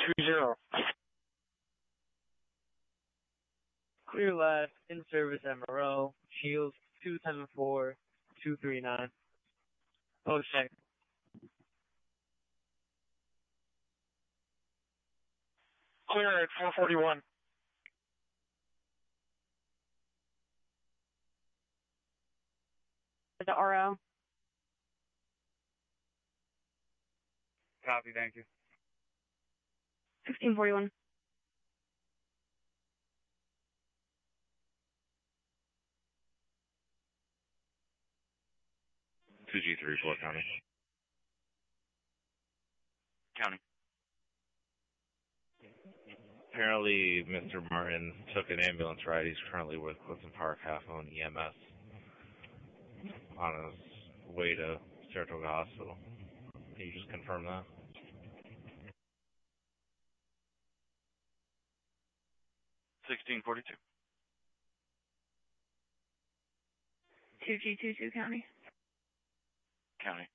2-0. Clear left, in service at Moreau, Shields 274-239. Post check. Clear at 441. The RO. Copy, thank you. 1641. Two G3 Fort County. County. Apparently, Mr. Martin took an ambulance ride. He's currently with Clifton Park Half-Owned EMS on his way to Saratoga Hospital. Can you just confirm that? 1642. 2G22 County. County.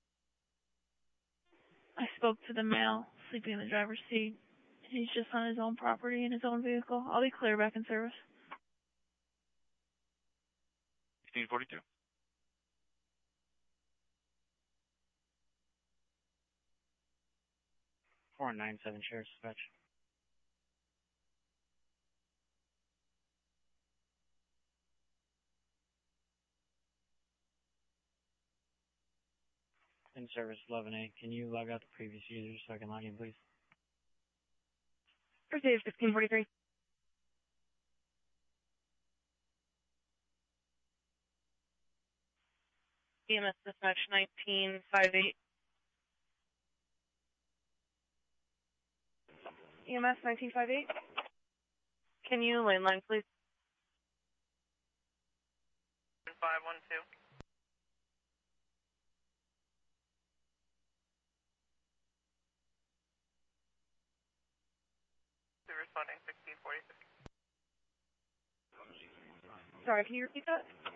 I spoke to the male sleeping in the driver's seat. He's just on his own property in his own vehicle. I'll be clear back in service. 1642. .497 Sheriff's Dispatch. In service 11A. Can you log out the previous user so I can log in, please? First aid 1643. EMS dispatch 1958. EMS 1958. Can you landline, please? 512. Responding 1646. Sorry, can you repeat that?